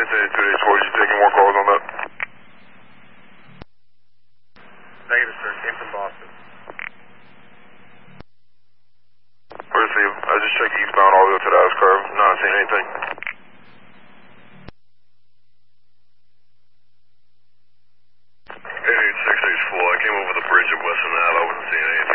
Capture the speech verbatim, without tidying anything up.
ten two days four, you taking more calls on that? Negative, sir. Came from Boston. Receive. I just checked eastbound all the way to the ice curve. Not seeing anything. eight eight six eight four. I came over the bridge at Western Ave. I wasn't seeing anything.